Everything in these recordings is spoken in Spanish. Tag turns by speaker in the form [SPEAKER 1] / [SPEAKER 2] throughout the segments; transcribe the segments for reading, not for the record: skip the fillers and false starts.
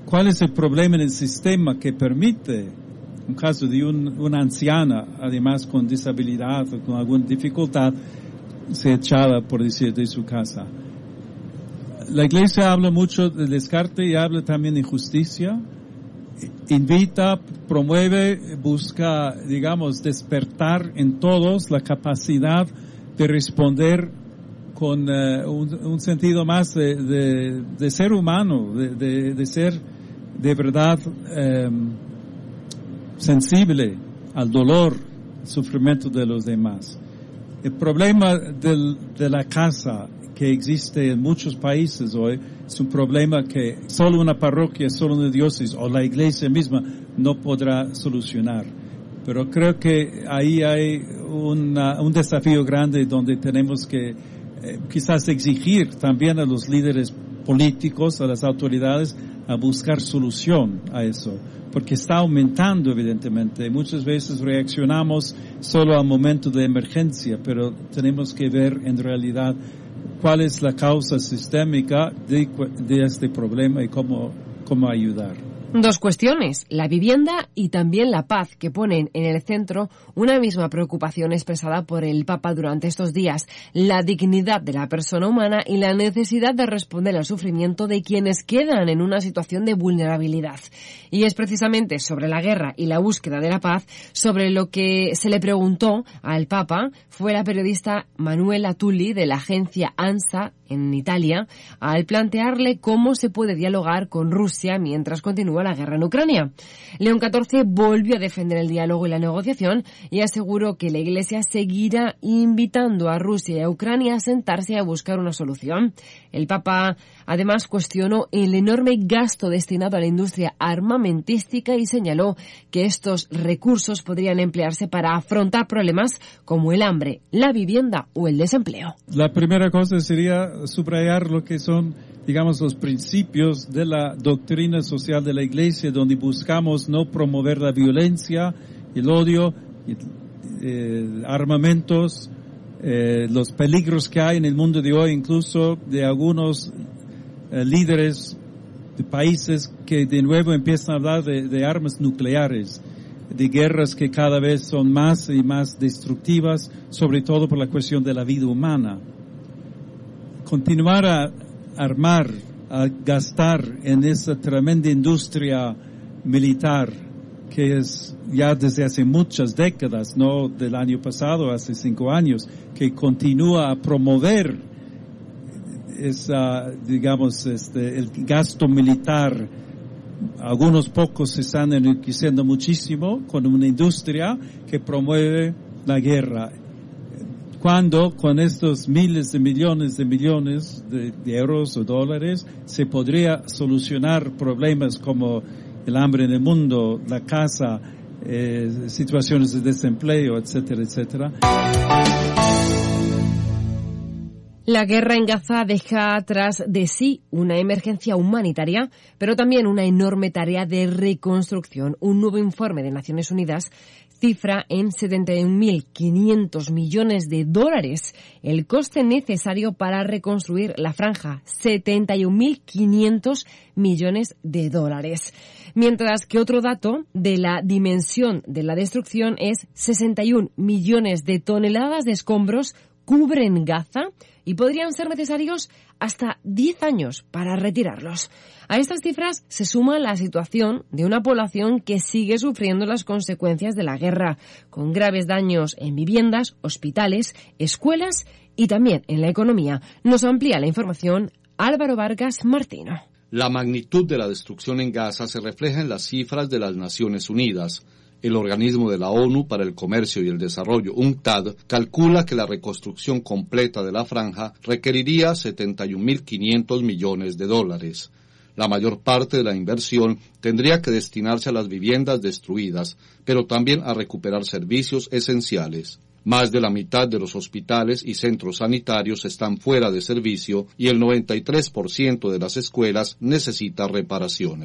[SPEAKER 1] ¿Cuál es el problema en el sistema que permite, en caso de una anciana, además con disabilidad o con alguna dificultad, ser echada, por decir, de su casa? La Iglesia habla mucho de descarte y habla también de justicia. Invita, promueve, busca, digamos, despertar en todos la capacidad de responder con un sentido más de ser humano, de ser de verdad sensible al dolor, al sufrimiento de los demás. El problema de la casa que existe en muchos países hoy es un problema que solo una parroquia, solo una diócesis o la iglesia misma no podrá solucionar. Pero creo que ahí hay un desafío grande donde tenemos que quizás exigir también a los líderes políticos, a las autoridades, a buscar solución a eso, porque está aumentando evidentemente. Muchas veces reaccionamos solo al momento de emergencia, pero tenemos que ver en realidad cuál es la causa sistémica de este problema y cómo ayudar.
[SPEAKER 2] Dos cuestiones, la vivienda y también la paz, que ponen en el centro una misma preocupación expresada por el Papa durante estos días, la dignidad de la persona humana y la necesidad de responder al sufrimiento de quienes quedan en una situación de vulnerabilidad. Y es precisamente sobre la guerra y la búsqueda de la paz sobre lo que se le preguntó al Papa fue la periodista Manuela Tulli de la agencia ANSA en Italia, al plantearle cómo se puede dialogar con Rusia mientras continúa la guerra en Ucrania. León XIV volvió a defender el diálogo y la negociación y aseguró que la Iglesia seguirá invitando a Rusia y a Ucrania a sentarse y a buscar una solución. El Papa además cuestionó el enorme gasto destinado a la industria armamentística y señaló que estos recursos podrían emplearse para afrontar problemas como el hambre, la vivienda o el desempleo.
[SPEAKER 1] La primera cosa sería subrayar lo que son, digamos, los principios de la doctrina social de la Iglesia, donde buscamos no promover la violencia, el odio, armamentos, los peligros que hay en el mundo de hoy, incluso de algunos líderes de países que de nuevo empiezan a hablar de armas nucleares, de guerras que cada vez son más y más destructivas, sobre todo por la cuestión de la vida humana. Continuar a armar, a gastar en esa tremenda industria militar que es ya desde hace muchas décadas, no del año pasado, hace 5 años, que continúa a promover esa, digamos, el gasto militar. Algunos pocos se están enriqueciendo muchísimo con una industria que promueve la guerra. Cuando con estos miles de millones de euros o dólares se podría solucionar problemas como el hambre en el mundo, la casa, situaciones de desempleo, etcétera, etcétera.
[SPEAKER 2] La guerra en Gaza deja tras de sí una emergencia humanitaria, pero también una enorme tarea de reconstrucción. Un nuevo informe de Naciones Unidas cifra en 71.500 millones de dólares el coste necesario para reconstruir la franja. 71.500 millones de dólares. Mientras que otro dato de la dimensión de la destrucción es 61 millones de toneladas de escombros cubren Gaza y podrían ser necesarios hasta 10 años para retirarlos. A estas cifras se suma la situación de una población que sigue sufriendo las consecuencias de la guerra, con graves daños en viviendas, hospitales, escuelas y también en la economía. Nos amplía la información Álvaro Vargas Martino.
[SPEAKER 3] La magnitud de la destrucción en Gaza se refleja en las cifras de las Naciones Unidas. El organismo de la ONU para el Comercio y el Desarrollo, UNCTAD, calcula que la reconstrucción completa de la franja requeriría 71.500 millones de dólares. La mayor parte de la inversión tendría que destinarse a las viviendas destruidas, pero también a recuperar servicios esenciales. Más de la mitad de los hospitales y centros sanitarios están fuera de servicio y el 93% de las escuelas necesita reparaciones.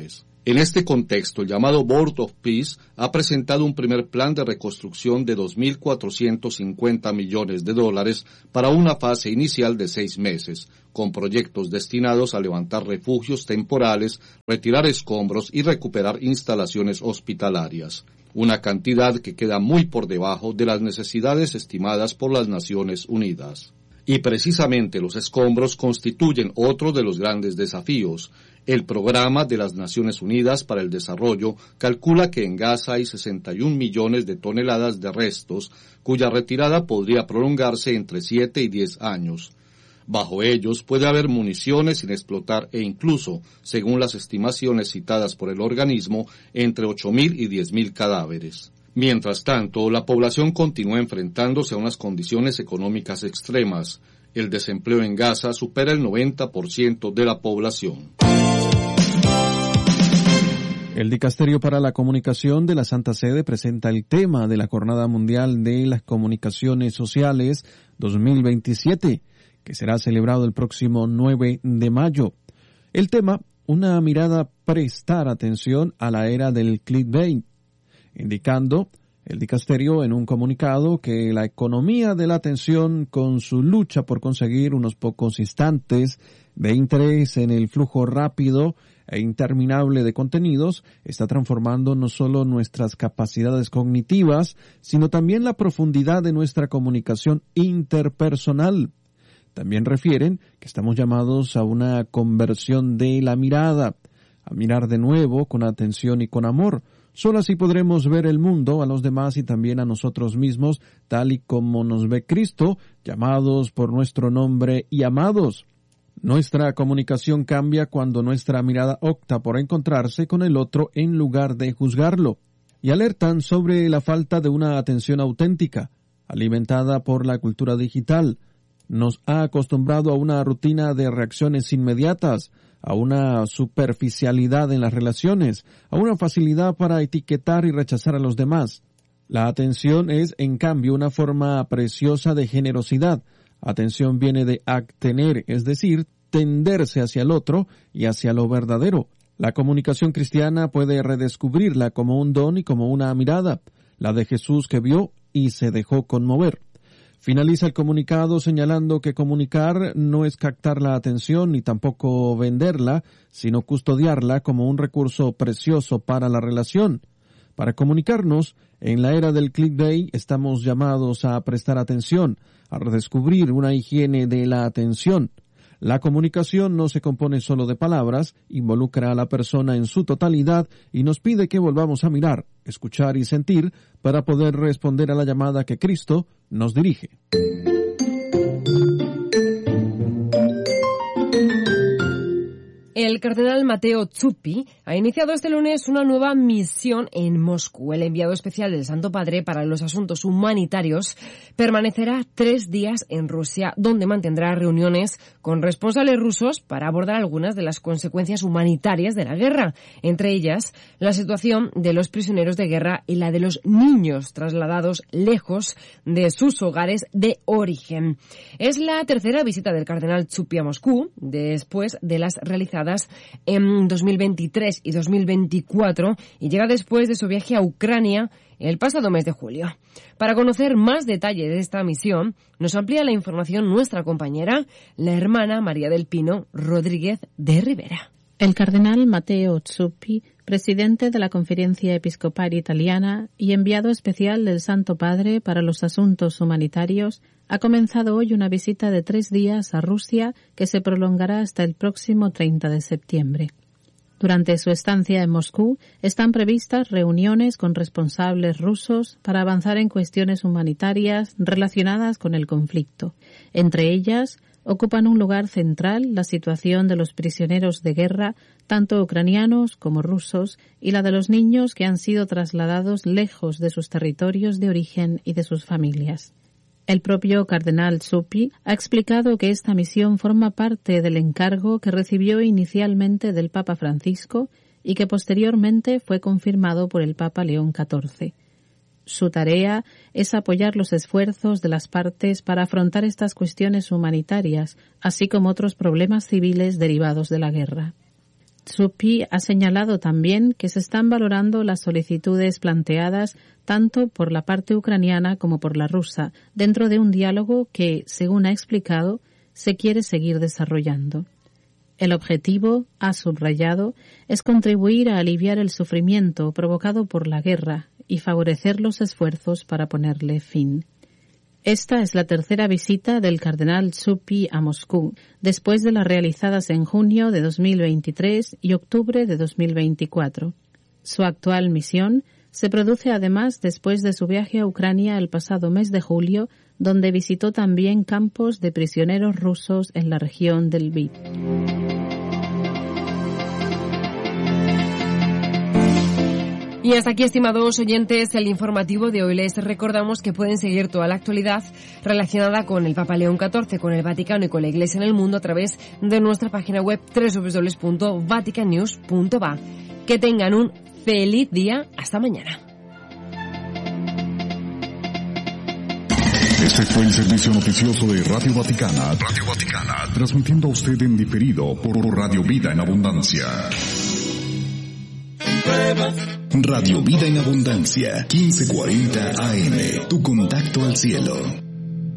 [SPEAKER 3] En este contexto, el llamado Board of Peace ha presentado un primer plan de reconstrucción de $2.450 millones para una fase inicial de 6 meses, con proyectos destinados a levantar refugios temporales, retirar escombros y recuperar instalaciones hospitalarias, una cantidad que queda muy por debajo de las necesidades estimadas por las Naciones Unidas. Y precisamente los escombros constituyen otro de los grandes desafíos. El Programa de las Naciones Unidas para el Desarrollo calcula que en Gaza hay 61 millones de toneladas de restos, cuya retirada podría prolongarse entre 7 y 10 años. Bajo ellos puede haber municiones sin explotar e incluso, según las estimaciones citadas por el organismo, entre 8.000 y 10.000 cadáveres. Mientras tanto, la población continúa enfrentándose a unas condiciones económicas extremas. El desempleo en Gaza supera el 90% de la población.
[SPEAKER 4] El Dicasterio para la Comunicación de la Santa Sede presenta el tema de la Jornada Mundial de las Comunicaciones Sociales 2027, que será celebrado el próximo 9 de mayo. El tema, una mirada, prestar atención a la era del clickbait, indicando el dicasterio en un comunicado que la economía de la atención, con su lucha por conseguir unos pocos instantes de interés en el flujo rápido e interminable de contenidos, está transformando no solo nuestras capacidades cognitivas, sino también la profundidad de nuestra comunicación interpersonal. También refieren que estamos llamados a una conversión de la mirada, a mirar de nuevo con atención y con amor. Solo así podremos ver el mundo, a los demás y también a nosotros mismos, tal y como nos ve Cristo, llamados por nuestro nombre y amados. Nuestra comunicación cambia cuando nuestra mirada opta por encontrarse con el otro en lugar de juzgarlo. Y alertan sobre la falta de una atención auténtica, alimentada por la cultura digital. Nos ha acostumbrado a una rutina de reacciones inmediatas, a una superficialidad en las relaciones, a una facilidad para etiquetar y rechazar a los demás. La atención es, en cambio, una forma preciosa de generosidad. Atención viene de actener, es decir, tenderse hacia el otro y hacia lo verdadero. La comunicación cristiana puede redescubrirla como un don y como una mirada, la de Jesús que vio y se dejó conmover. Finaliza el comunicado señalando que comunicar no es captar la atención ni tampoco venderla, sino custodiarla como un recurso precioso para la relación. Para comunicarnos, en la era del clickbait estamos llamados a prestar atención, a redescubrir una higiene de la atención. La comunicación no se compone solo de palabras, involucra a la persona en su totalidad y nos pide que volvamos a mirar, escuchar y sentir para poder responder a la llamada que Cristo nos dirige.
[SPEAKER 2] El cardenal Matteo Zuppi ha iniciado este lunes una nueva misión en Moscú. El enviado especial del Santo Padre para los asuntos humanitarios permanecerá 3 días en Rusia, donde mantendrá reuniones con responsables rusos para abordar algunas de las consecuencias humanitarias de la guerra, entre ellas la situación de los prisioneros de guerra y la de los niños trasladados lejos de sus hogares de origen. Es la tercera visita del cardenal Zuppi a Moscú, después de las realizadas en 2023 y 2024, y llega después de su viaje a Ucrania el pasado mes de julio. Para conocer más detalles de esta misión, nos amplía la información nuestra compañera, la hermana María del Pino Rodríguez de Rivera.
[SPEAKER 5] El cardenal Matteo Zuppi, presidente de la Conferencia Episcopal Italiana y enviado especial del Santo Padre para los asuntos humanitarios, ha comenzado hoy una visita de 3 días a Rusia que se prolongará hasta el próximo 30 de septiembre. Durante su estancia en Moscú están previstas reuniones con responsables rusos para avanzar en cuestiones humanitarias relacionadas con el conflicto. Entre ellas, ocupan un lugar central la situación de los prisioneros de guerra, tanto ucranianos como rusos, y la de los niños que han sido trasladados lejos de sus territorios de origen y de sus familias. El propio cardenal Zuppi ha explicado que esta misión forma parte del encargo que recibió inicialmente del Papa Francisco y que posteriormente fue confirmado por el Papa León XIV. Su tarea es apoyar los esfuerzos de las partes para afrontar estas cuestiones humanitarias, así como otros problemas civiles derivados de la guerra. Zuppi ha señalado también que se están valorando las solicitudes planteadas tanto por la parte ucraniana como por la rusa, dentro de un diálogo que, según ha explicado, se quiere seguir desarrollando. El objetivo, ha subrayado, es contribuir a aliviar el sufrimiento provocado por la guerra y favorecer los esfuerzos para ponerle fin. Esta es la tercera visita del cardenal Zuppi a Moscú, después de las realizadas en junio de 2023 y octubre de 2024. Su actual misión se produce además después de su viaje a Ucrania el pasado mes de julio, donde visitó también campos de prisioneros rusos en la región del Lviv.
[SPEAKER 2] Y hasta aquí, estimados oyentes, el informativo de hoy. Les recordamos que pueden seguir toda la actualidad relacionada con el Papa León XIV, con el Vaticano y con la Iglesia en el mundo a través de nuestra página web www.vaticannews.va. Que tengan un feliz día. Hasta mañana.
[SPEAKER 6] Este fue el servicio noticioso de Radio Vaticana, transmitiendo a usted en diferido por Radio Vida en Abundancia. Radio Vida en Abundancia, 1540 AM, tu contacto al cielo.